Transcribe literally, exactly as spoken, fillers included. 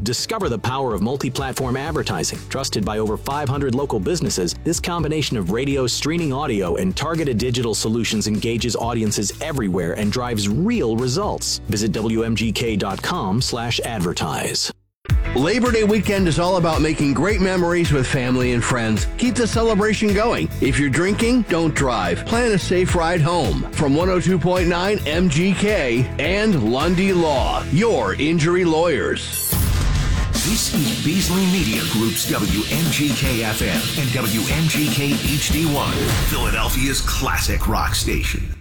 Discover the power of multi-platform advertising. Trusted by over five hundred local businesses, this combination of radio, streaming audio, and targeted digital solutions engages audiences everywhere and drives real results. Visit W M G K dot com slash advertise. Labor Day weekend is all about making great memories with family and friends. Keep the celebration going. If you're drinking, don't drive. Plan a safe ride home. From one oh two point nine M G K and Lundy Law, your injury lawyers. This is Beasley Media Group's W M G K F M and W M G K H D one, Philadelphia's classic rock station.